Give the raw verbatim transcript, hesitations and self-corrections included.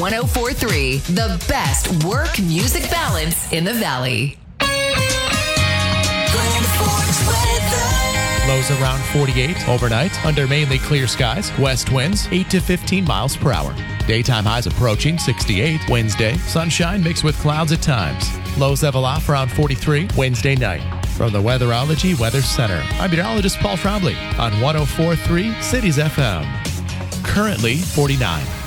one oh four point three, the best work music balance in the Valley. Lows around forty-eight overnight under mainly clear skies. West winds eight to fifteen miles per hour. Daytime highs approaching sixty-eight. Wednesday, sunshine mixed with clouds at times. Lows level off around forty-three Wednesday night. From the Weatherology Weather Center, I'm meteorologist Paul Trombley on one oh four point three Cities F M. Currently forty-nine.